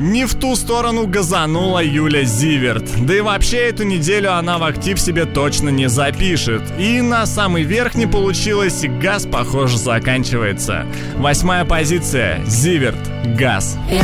Не в ту сторону газанула Юля Зиверт. Да и вообще эту неделю она в актив себе точно не запишет. И на самый верх не получилось, и газ, похоже, заканчивается. 8-я позиция. Зиверт. Газ.